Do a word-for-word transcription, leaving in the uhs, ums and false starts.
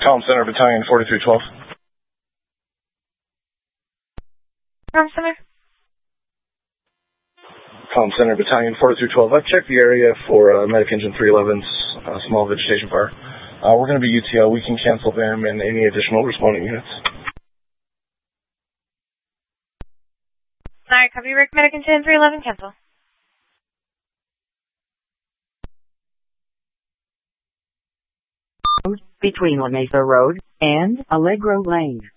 Column Center, Battalion forty-three twelve. Column Center. Column Center, Battalion forty-three twelve. I've checked the area for uh, Medic Engine three eleven's uh, small vegetation fire. Uh, we're going to be U T L. We can cancel them and any additional responding units. Sorry, copy. Rick, Medic Engine three eleven, cancel. Between La Mesa Road and Allegro Lane.